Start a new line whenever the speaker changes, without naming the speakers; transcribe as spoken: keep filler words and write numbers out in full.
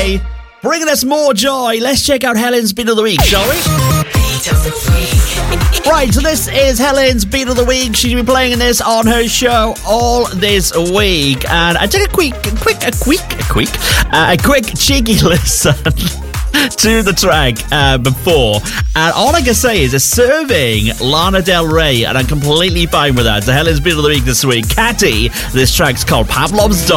Day, bringing us more joy. Let's check out Helen's Beat of the Week, shall we?
Beat of the Week.
Right, so this is Helen's Beat of the Week. She's been playing this on her show all this week. And I took a quick, a quick, a quick, a quick, uh, a quick cheeky listen to the track uh, before, and all I can say is it's serving Lana Del Rey, and I'm completely fine with that. So Helen's Beat of the Week this week, Catty. This track's called Pavlov's Dog.